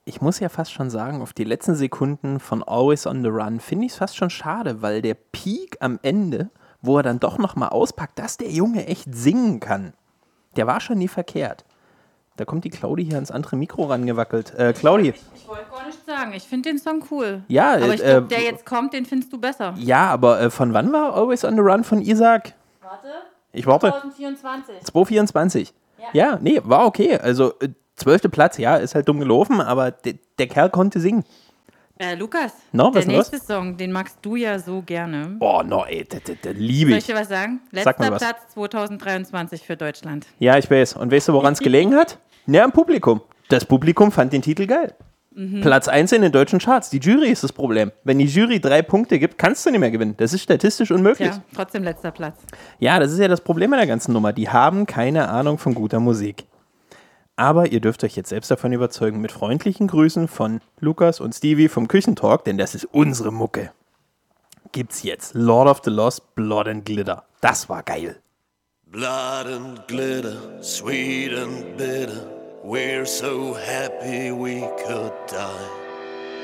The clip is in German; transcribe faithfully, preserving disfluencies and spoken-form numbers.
ich muss ja fast schon sagen, auf die letzten Sekunden von Always on the Run finde ich es fast schon schade, weil der Peak am Ende, wo er dann doch nochmal auspackt, dass der Junge echt singen kann, der war schon nie verkehrt. Da kommt die Claudi hier ans andere Mikro rangewackelt. Äh, Claudi. Ich, ich wollte gar nicht sagen, ich finde den Song cool. Ja, aber ich äh, glaube, der jetzt kommt, den findest du besser. Ja, aber äh, von wann war Always on the Run von Isaac? Warte. Ich warte. zwanzig vierundzwanzig. zwanzig vierundzwanzig. Ja. Ja, nee, war okay. Also, äh, zwölfter Platz, ja, ist halt dumm gelaufen, aber de- der Kerl konnte singen. Äh, Lukas, No, was der los? nächste Song, den magst du ja so gerne. Oh, no, ey, das liebe Soll ich ich. dir was sagen? Sag Letzter mal was. Platz zwanzig dreiundzwanzig für Deutschland. Ja, ich weiß. Und weißt du, woran es gelegen hat? Ja, am Publikum. Das Publikum fand den Titel geil. Mhm. Platz eins in den deutschen Charts. Die Jury ist das Problem. Wenn die Jury drei Punkte gibt, kannst du nicht mehr gewinnen. Das ist statistisch unmöglich. Ja, trotzdem letzter Platz. Ja, das ist ja das Problem an der ganzen Nummer. Die haben keine Ahnung von guter Musik. Aber ihr dürft euch jetzt selbst davon überzeugen. Mit freundlichen Grüßen von Lukas und Stevie vom Küchentalk, denn das ist unsere Mucke. Gibt's jetzt Lord of the Lost, Blood and Glitter. Das war geil. Blood and glitter, sweet and bitter. We're so happy we could die.